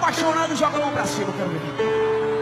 apaixonado, joga a mão pra cima, eu quero ver.